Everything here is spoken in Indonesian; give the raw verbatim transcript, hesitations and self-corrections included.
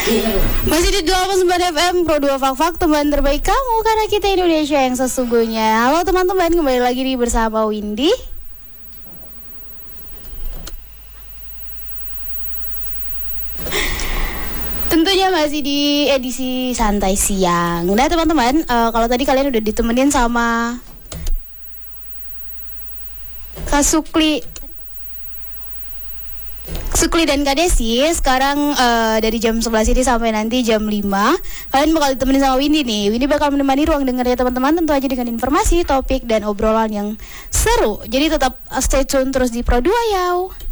Masih di dua puluh sembilan F M Pro dua Fak-Fak, teman terbaik kamu karena kita Indonesia yang sesungguhnya. Halo teman-teman, kembali lagi nih bersama Windy. Tentunya masih di edisi santai siang. Nah teman-teman, uh, kalau tadi kalian udah ditemenin sama Kak Sukli Sukli dan Kak Desi. Sekarang uh, dari jam sebelas ini sampai nanti jam lima kalian bakal ditemenin sama Windy nih. Windy bakal menemani ruang dengar ya teman-teman, tentu aja dengan informasi, topik, dan obrolan yang seru. Jadi tetap stay tune terus di Pro dua ya.